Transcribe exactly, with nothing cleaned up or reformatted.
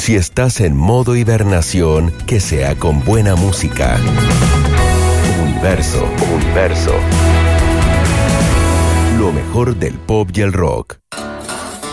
Si estás en modo hibernación, que sea con buena música. Universo, Universo. Lo mejor del pop y el rock.